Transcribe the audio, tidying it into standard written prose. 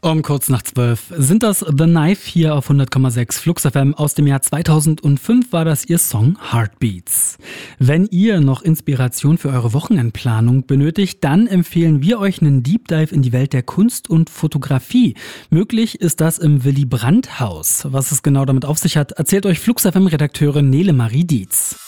Um kurz nach 12 sind das The Knife hier auf 100,6 Flux FM. Aus dem Jahr 2005 war das ihr Song Heartbeats. Wenn ihr noch Inspiration für eure Wochenendplanung benötigt, dann empfehlen wir euch einen Deep Dive in die Welt der Kunst und Fotografie. Möglich ist das im Willy Brandt Haus. Was es genau damit auf sich hat, erzählt euch Flux FM-Redakteurin Nele Marie Dietz.